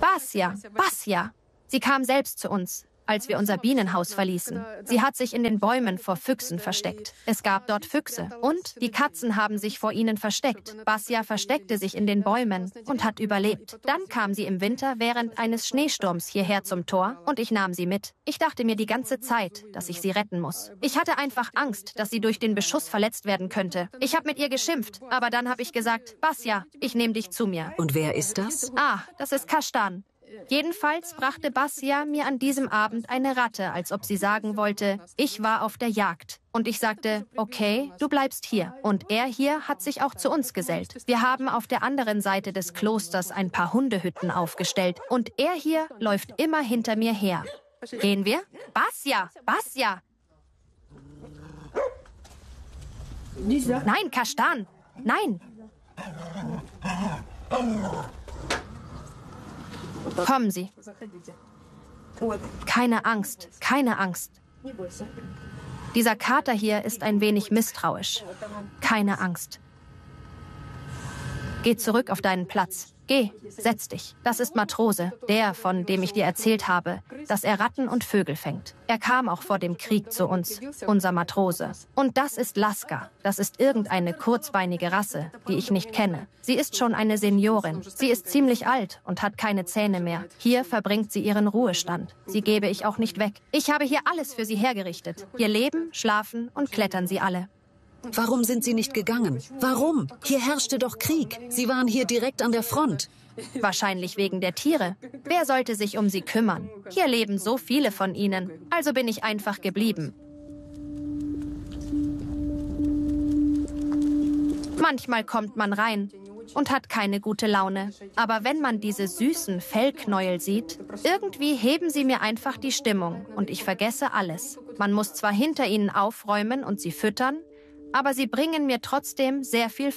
Basia, Basia. Sie kam selbst zu uns, als wir unser Bienenhaus verließen. Sie hat sich in den Bäumen vor Füchsen versteckt. Es gab dort Füchse und die Katzen haben sich vor ihnen versteckt. Basia versteckte sich in den Bäumen und hat überlebt. Dann kam sie im Winter während eines Schneesturms hierher zum Tor und ich nahm sie mit. Ich dachte mir die ganze Zeit, dass ich sie retten muss. Ich hatte einfach Angst, dass sie durch den Beschuss verletzt werden könnte. Ich habe mit ihr geschimpft, aber dann habe ich gesagt, Basia, ich nehme dich zu mir. Und wer ist das? Das ist Kastan. Jedenfalls brachte Basia mir an diesem Abend eine Ratte, als ob sie sagen wollte, ich war auf der Jagd. Und ich sagte, okay, du bleibst hier. Und er hier hat sich auch zu uns gesellt. Wir haben auf der anderen Seite des Klosters ein paar Hundehütten aufgestellt. Und er hier läuft immer hinter mir her. Gehen wir? Basia, Basia! Nein, Kastan, nein! Kommen Sie. Keine Angst, keine Angst. Dieser Kater hier ist ein wenig misstrauisch. Keine Angst. Geh zurück auf deinen Platz. Geh, setz dich. Das ist Matrose, der, von dem ich dir erzählt habe, dass er Ratten und Vögel fängt. Er kam auch vor dem Krieg zu uns, unser Matrose. Und das ist Laska. Das ist irgendeine kurzbeinige Rasse, die ich nicht kenne. Sie ist schon eine Seniorin. Sie ist ziemlich alt und hat keine Zähne mehr. Hier verbringt sie ihren Ruhestand. Sie gebe ich auch nicht weg. Ich habe hier alles für sie hergerichtet. Hier leben, schlafen und klettern sie alle. Warum sind Sie nicht gegangen? Warum? Hier herrschte doch Krieg. Sie waren hier direkt an der Front. Wahrscheinlich wegen der Tiere. Wer sollte sich um sie kümmern? Hier leben so viele von ihnen. Also bin ich einfach geblieben. Manchmal kommt man rein und hat keine gute Laune. Aber wenn man diese süßen Fellknäuel sieht, irgendwie heben sie mir einfach die Stimmung und ich vergesse alles. Man muss zwar hinter ihnen aufräumen und sie füttern, aber sie bringen mir trotzdem sehr viel